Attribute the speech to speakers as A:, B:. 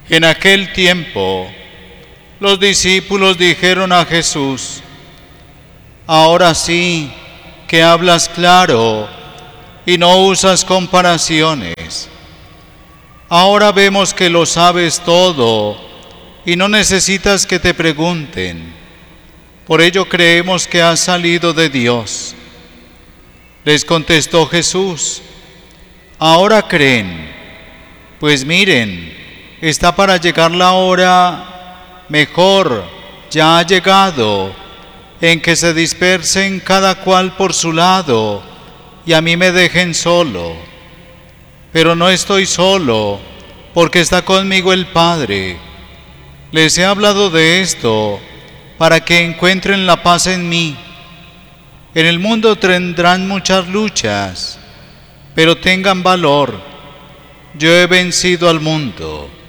A: En aquel tiempo, los discípulos dijeron a Jesús: ahora sí que hablas claro y no usas comparaciones. Ahora vemos que lo sabes todo y no necesitas que te pregunten. Por ello creemos que has salido de Dios. Les contestó Jesús: ahora creen. Pues miren, está para llegar la hora, mejor, ya ha llegado, en que se dispersen cada cual por su lado y a mí me dejen solo. Pero no estoy solo, porque está conmigo el Padre. Les he hablado de esto para que encuentren la paz en mí. En el mundo tendrán muchas luchas, pero tengan valor. Yo he vencido al mundo.